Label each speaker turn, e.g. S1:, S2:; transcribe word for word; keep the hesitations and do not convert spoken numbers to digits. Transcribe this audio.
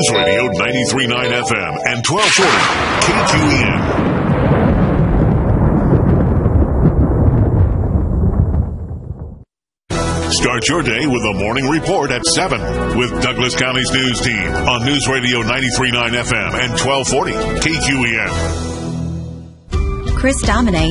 S1: News Radio ninety-three point nine F M and twelve forty K Q E N. Start your day with a morning report at seven with Douglas County's news team on News Radio ninety-three point nine F M and twelve forty K Q E N.
S2: Chris Domine